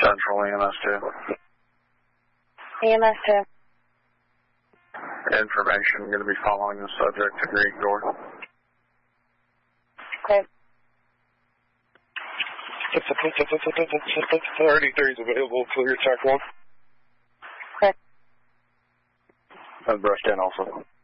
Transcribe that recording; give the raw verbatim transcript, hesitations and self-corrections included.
Central E M S two. E M S two. Information, I'm going to be following the subject to Green Door. Okay. thirty-three is available, clear track one. Okay. I've brushed in also.